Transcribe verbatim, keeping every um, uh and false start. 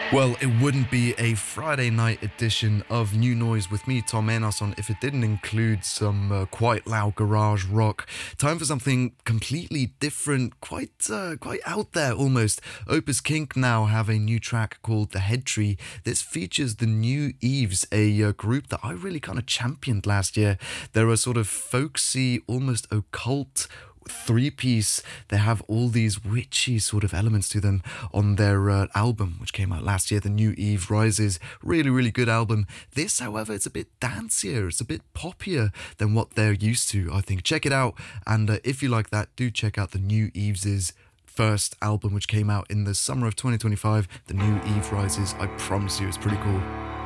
Well, it wouldn't be a Friday night edition of New Noise with me, Tom Enason, if it didn't include some uh, quite loud garage rock. Time for something completely different, quite uh, quite out there almost. Opus Kink now have a new track called The Head Tree. This features the New Eves, a uh, group that I really kind of championed last year. They're a sort of folksy, almost occult three-piece. They have all these witchy sort of elements to them on their uh, album, which came out last year, The New Eve Rises. Really, really good album. This, however, it's a bit dancier. It's a bit poppier than what they're used to, I think. Check it out, and uh, if you like that, do check out The New Eves' first album, which came out in the summer of twenty twenty-five, The New Eve Rises. I promise you, it's pretty cool.